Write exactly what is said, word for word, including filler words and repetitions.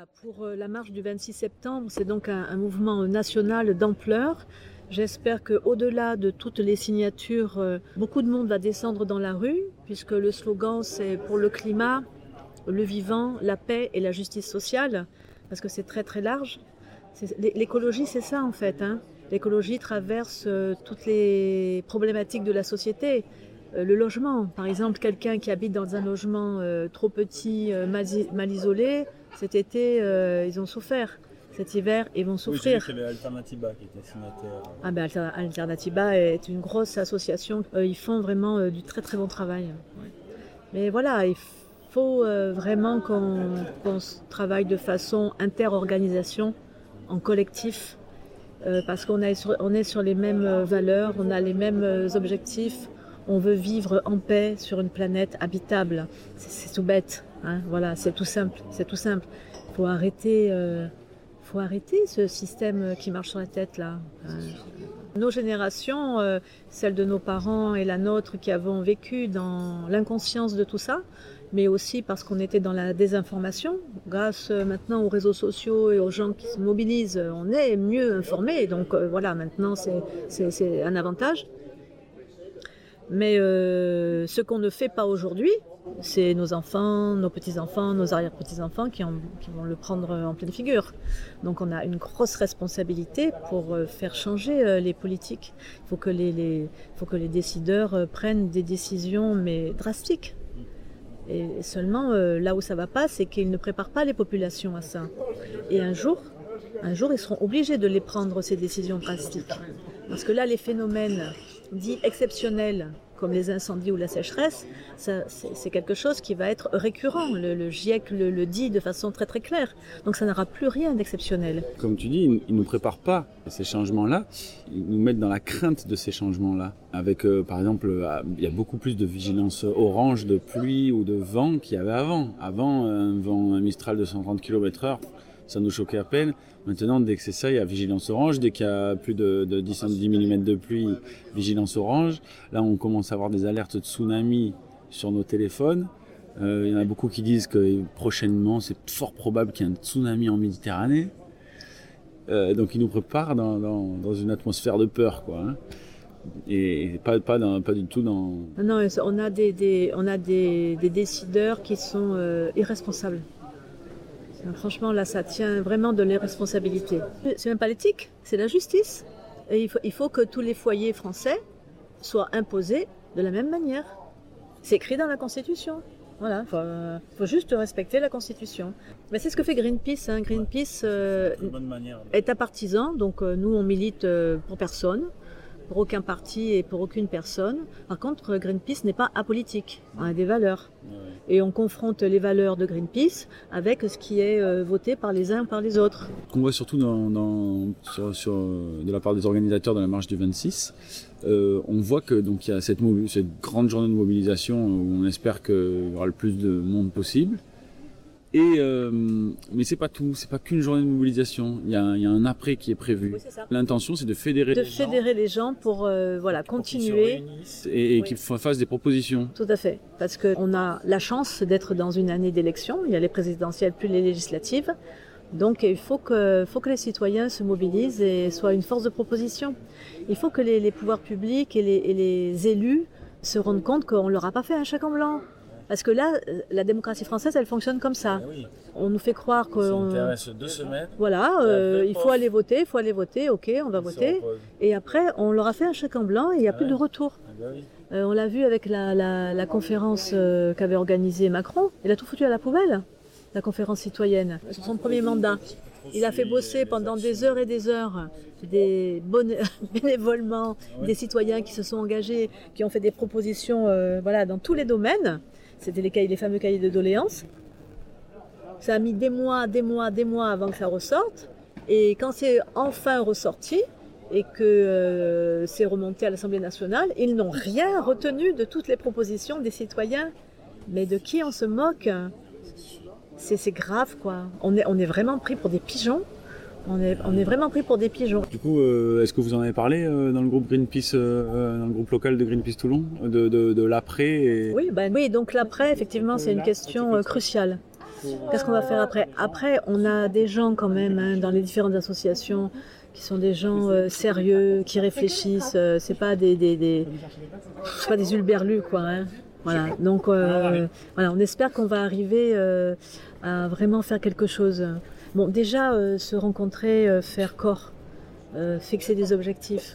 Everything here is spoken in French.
Voilà, pour la marche du vingt-six septembre, c'est donc un, un mouvement national d'ampleur. J'espère qu'au-delà de toutes les signatures, euh, beaucoup de monde va descendre dans la rue, puisque le slogan c'est pour le climat, le vivant, la paix et la justice sociale, parce que c'est très très large. C'est, l'écologie c'est ça en fait, hein. L'écologie traverse euh, toutes les problématiques de la société. Euh, le logement, par exemple, quelqu'un qui habite dans un logement euh, trop petit, euh, mal, mal isolé, cet été euh, ils ont souffert. Cet hiver, ils vont souffrir. Oui, j'ai vu qu'il y avait Alternatiba qui était signataire. Ah ben Alter, Alternatiba est une grosse association. Euh, ils font vraiment euh, du très très bon travail. Ouais. Mais voilà, il faut euh, vraiment qu'on, qu'on travaille de façon inter-organisation, en collectif, euh, parce qu'on est, sur, on est sur les mêmes valeurs, on a les mêmes objectifs. On veut vivre en paix sur une planète habitable. C'est, c'est tout bête, hein, voilà, c'est tout simple. C'est tout simple. Il faut arrêter. Euh, Il faut arrêter ce système qui marche sur la tête là. Euh, nos générations, euh, celle de nos parents et la nôtre qui avons vécu dans l'inconscience de tout ça, mais aussi parce qu'on était dans la désinformation. Grâce euh, maintenant aux réseaux sociaux et aux gens qui se mobilisent, on est mieux informés. Donc euh, voilà, maintenant c'est, c'est, c'est un avantage. Mais euh, ce qu'on ne fait pas aujourd'hui, c'est nos enfants, nos petits-enfants, nos arrière-petits-enfants qui, en, qui vont le prendre en pleine figure. Donc on a une grosse responsabilité pour faire changer les politiques. Il faut que les, les, faut que les décideurs prennent des décisions mais drastiques. Et seulement euh, là où ça ne va pas, c'est qu'ils ne préparent pas les populations à ça. Et un jour, un jour, ils seront obligés de les prendre, ces décisions drastiques. Parce que là, les phénomènes dits exceptionnels, comme les incendies ou la sécheresse, ça, c'est, c'est quelque chose qui va être récurrent. Le, le GIEC le, le dit de façon très très claire. Donc ça n'aura plus rien d'exceptionnel. Comme tu dis, ils ne nous préparent pas à ces changements-là. Ils nous mettent dans la crainte de ces changements-là. Avec, euh, par exemple, euh, il y a beaucoup plus de vigilance orange, de pluie ou de vent qu'il y avait avant. Avant, un vent, un Mistral de cent trente kilomètres heure, ça nous choquait à peine. Maintenant, dès que c'est ça, il y a vigilance orange. Dès qu'il y a plus de, de dix millimètres de pluie, vigilance orange. Là, on commence à avoir des alertes de tsunami sur nos téléphones. Euh, il y en a beaucoup qui disent que prochainement, c'est fort probable qu'il y ait un tsunami en Méditerranée. Euh, donc, ils nous préparent dans, dans, dans une atmosphère de peur, quoi. Hein. Et pas, pas, dans, pas du tout dans... Non, on a des, des, on a des, des décideurs qui sont euh, irresponsables. Franchement, là, ça tient vraiment de l'irresponsabilité. C'est même pas l'éthique, c'est la justice. Et il faut, il faut que tous les foyers français soient imposés de la même manière. C'est écrit dans la Constitution. Voilà, il faut, euh, faut juste respecter la Constitution. Mais c'est ce que fait Greenpeace. Hein. Greenpeace euh, est un partisan, donc euh, nous, on milite euh, pour personne. Pour aucun parti et pour aucune personne. Par contre, Greenpeace n'est pas apolitique, on a des valeurs. Et on confronte les valeurs de Greenpeace avec ce qui est euh, voté par les uns ou par les autres. Ce qu'on voit surtout dans, dans, sur, sur, de la part des organisateurs de la marche du vingt-six, euh, on voit que donc il y a cette, mobi- cette grande journée de mobilisation où on espère qu'il y aura le plus de monde possible. Et euh, mais c'est pas tout, c'est pas qu'une journée de mobilisation. Il y a, il y a un après qui est prévu. Oui, c'est ça. L'intention, c'est de fédérer, de les, fédérer gens, les gens pour euh, voilà pour continuer et, et oui. qu'ils fassent des propositions. Tout à fait, parce que on a la chance d'être dans une année d'élection. Il y a les présidentielles plus les législatives. Donc il faut que, faut que les citoyens se mobilisent et soient une force de proposition. Il faut que les, les pouvoirs publics et les, et les élus se rendent compte qu'on leur a pas fait un chèque en blanc. Parce que là, la démocratie française, elle fonctionne comme ça. Oui. On nous fait croire qu'on... Ça intéresse deux semaines. Voilà, euh, il faut aller voter, il faut aller voter, ok, on va voter. Et après, on leur a fait un chèque en blanc et il n'y a ah plus ouais. de retour. Ah bah oui. euh, on l'a vu avec la, la, la conférence euh, qu'avait organisée Macron. Il a tout foutu à la poubelle, la conférence citoyenne. Sur son premier mandat, il a fait bosser pendant des heures et des heures des bonnes, bénévolement ouais. des citoyens qui se sont engagés, qui ont fait des propositions euh, voilà, dans tous les domaines. C'était les, cahiers, les fameux cahiers de doléances. Ça a mis des mois, des mois, des mois avant que ça ressorte. Et quand c'est enfin ressorti et que euh, c'est remonté à l'Assemblée nationale, ils n'ont rien retenu de toutes les propositions des citoyens. Mais de qui on se moque ? c'est, c'est grave, quoi. On est, on est vraiment pris pour des pigeons. On est, on est vraiment pris pour des pigeons. Du coup, euh, est-ce que vous en avez parlé euh, dans le groupe Greenpeace, euh, dans le groupe local de Greenpeace Toulon, de, de, de l'après et... Oui, ben, oui, donc l'après, effectivement, c'est une question euh, cruciale. Qu'est-ce qu'on va faire après? Après, on a des gens quand même hein, dans les différentes associations qui sont des gens euh, sérieux, qui réfléchissent. Euh, c'est pas des, des, des c'est pas des hurluberlus quoi. Hein. Voilà. Donc euh, voilà, on espère qu'on va arriver euh, à vraiment faire quelque chose. Bon, déjà euh, se rencontrer, euh, faire corps, euh, fixer des objectifs.